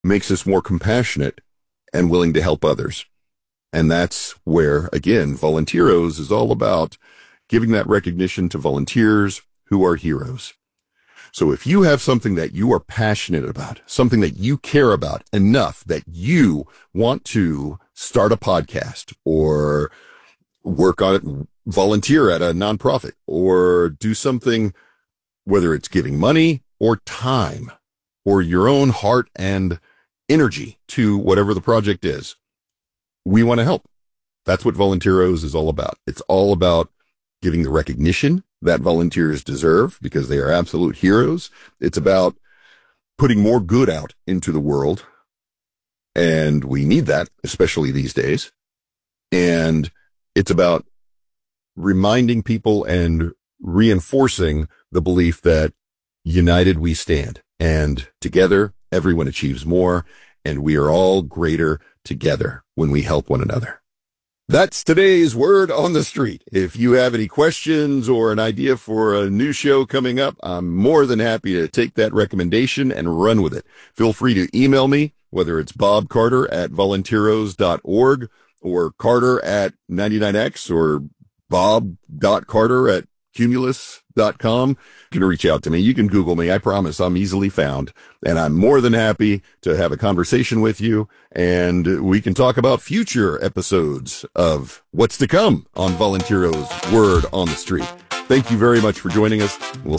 makes us more compassionate and willing to help others. And that's where, again, Volunteeros is all about giving that recognition to volunteers who are heroes. So if you have something that you are passionate about, something that you care about enough that you want to start a podcast or work on it, volunteer at a nonprofit, or do something, whether it's giving money or time or your own heart and energy to whatever the project is, we want to help. That's what Volunteeros is all about. It's all about giving the recognition that volunteers deserve because they are absolute heroes. It's about putting more good out into the world. And we need that, especially these days. And it's about reminding people and reinforcing the belief that united we stand, and together everyone achieves more, and we are all greater together when we help one another. That's today's Word on the Street. If you have any questions or an idea for a new show coming up, I'm more than happy to take that recommendation and run with it. Feel free to email me, whether it's Bob Carter at volunteeros.org or Carter at 99X or bob.carter at cumulus.com. You can reach out to me. You can Google me. I promise I'm easily found. And I'm more than happy to have a conversation with you. And we can talk about future episodes of what's to come on Volunteeros Word on the Street. Thank you very much for joining us. We'll